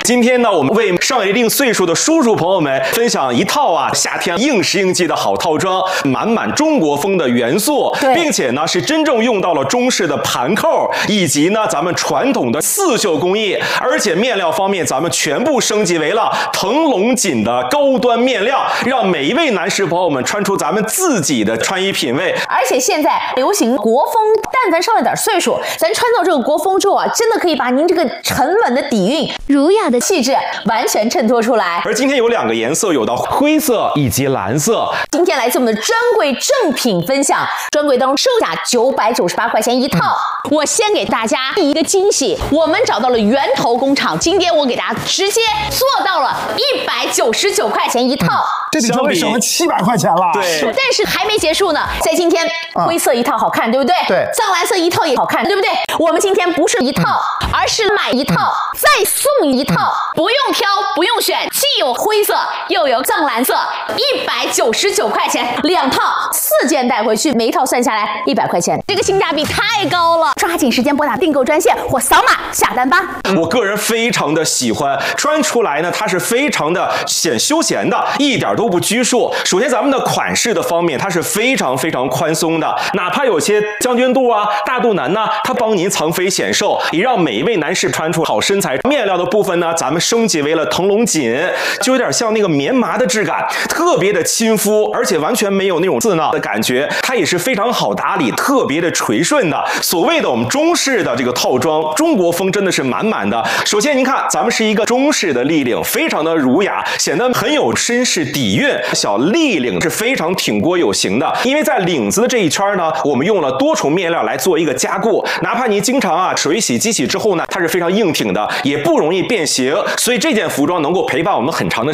今天呢，我们为上一定岁数的叔叔朋友们分享一套夏天应时应季的好套装，满满中国风的元素，并且呢是真正用到了中式的盘扣，以及呢咱们传统的刺绣工艺，而且面料方面咱们全部升级为了腾龙锦的高端面料，让每一位男士朋友们穿出咱们自己的穿衣品味。 而且现在流行国风，但凡上了点岁数，咱穿到这个国风之后真的可以把您这个沉稳的底蕴、儒雅的气质完全衬托出来。 而今天有2个颜色，有到灰色以及蓝色。 今天来自我们的专柜正品分享，专柜当中售价998块钱一套。我先给大家第一个惊喜，我们找到了源头工厂，今天我给大家直接做到了199块钱一套。 这比专柜省了700块钱了。 对， 但是还没结束呢，在今天灰色一套好看，对不对？ 对， 藏蓝色一套也好看，对不对？我们今天不是一套，而是买一套再送一套，不用挑，不用选，既有灰色又有藏蓝色，199块钱2套，4件带回去，每一套算下来100块钱，这个性价比太高了！抓紧时间拨打订购专线或扫码下单吧。 我个人非常的喜欢，穿出来呢，它是非常的显休闲的，一点都不拘束。首先咱们的款式的方面，它是非常宽松的，哪怕有些将军肚大肚腩呢，它帮您藏肥显瘦，也让每一位男士穿出好身材。面料的部分呢，咱们升级为了腾龙锦，就有点像那个棉麻的质感，特别的亲肤，而且完全没有那种刺挠的感觉，它也是非常好打理，特别的垂顺的。所谓的我们中式的这个套装，中国风真的是满满的。首先您看，咱们是一个中式的立领，非常的儒雅，显得很有绅士底蕴。小立领是非常挺锅有型的，因为在领子的这一圈呢，我们用了多重面料来做一个加固，哪怕你经常水洗机洗之后呢，它是非常硬挺的，也不容易变形，所以这件服装能够陪伴我们很长的